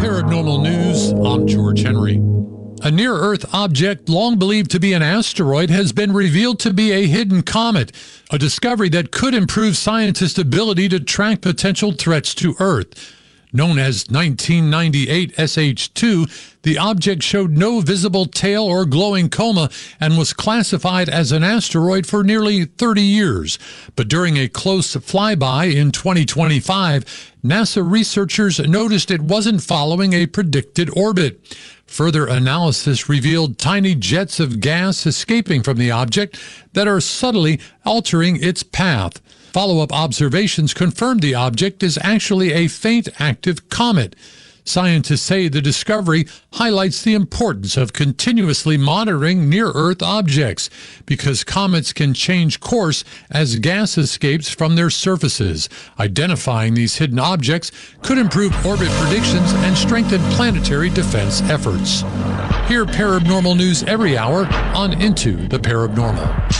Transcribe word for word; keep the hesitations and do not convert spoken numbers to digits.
Paranormal News, I'm George Henry. A near-Earth object long believed to be an asteroid has been revealed to be a hidden comet, a discovery that could improve scientists' ability to track potential threats to Earth. Known as nineteen ninety-eight S H two, the object showed no visible tail or glowing coma and was classified as an asteroid for nearly thirty years. But during a close flyby in twenty twenty-five, NASA researchers noticed it wasn't following a predicted orbit. Further analysis revealed tiny jets of gas escaping from the object that are subtly altering its path. Follow-up observations confirmed the object is actually a faint active comet. Scientists say the discovery highlights the importance of continuously monitoring near-Earth objects because comets can change course as gas escapes from their surfaces. Identifying these hidden objects could improve orbit predictions and strengthen planetary defense efforts. Hear paranormal news every hour on Into the Paranormal.